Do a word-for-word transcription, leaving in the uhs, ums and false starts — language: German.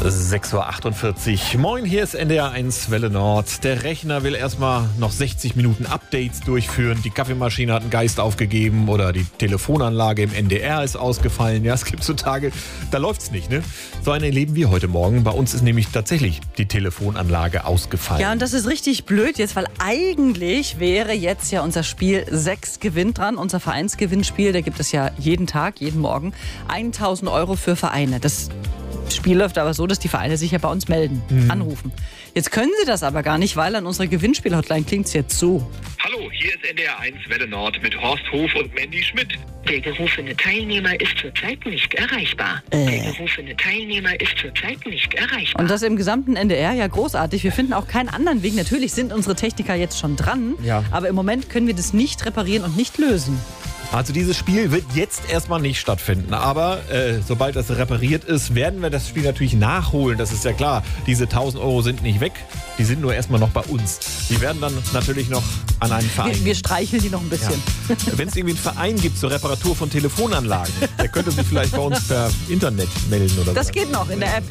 sechs Uhr achtundvierzig. Moin, hier ist N D R eins Welle Nord. Der Rechner will erstmal noch sechzig Minuten Updates durchführen. Die Kaffeemaschine hat einen Geist aufgegeben oder die Telefonanlage im N D R ist ausgefallen. Ja, es gibt so Tage, da läuft's nicht, ne? So eine erleben wir heute Morgen. Bei uns ist nämlich tatsächlich die Telefonanlage ausgefallen. Ja, und das ist richtig blöd jetzt, weil eigentlich wäre jetzt ja unser Spiel sechs gewinnt dran. Unser Vereinsgewinnspiel, da gibt es ja jeden Tag, jeden Morgen tausend Euro für Vereine. Das Spiel läuft aber so, dass die Vereine sich ja bei uns melden, mhm. anrufen. Jetzt können sie das aber gar nicht, weil an unserer Gewinnspiel-Hotline klingt es jetzt so. Hallo, hier ist N D R eins Welle Nord mit Horst Hof und Mandy Schmidt. Der gerufene Teilnehmer ist zurzeit nicht erreichbar. Äh. Der gerufene Teilnehmer ist zurzeit nicht erreichbar. Und das im gesamten N D R, ja großartig. Wir finden auch keinen anderen Weg. Natürlich sind unsere Techniker jetzt schon dran, ja. aber im Moment können wir das nicht reparieren und nicht lösen. Also dieses Spiel wird jetzt erstmal nicht stattfinden, aber äh, sobald das repariert ist, werden wir das Spiel natürlich nachholen, das ist ja klar. Diese tausend Euro sind nicht weg, die sind nur erstmal noch bei uns. Die werden dann natürlich noch an einen Verein. Wir, wir streicheln die noch ein bisschen. Ja. Wenn es irgendwie einen Verein gibt zur Reparatur von Telefonanlagen, der könnte sich vielleicht bei uns per Internet melden oder so. Das geht noch in der App.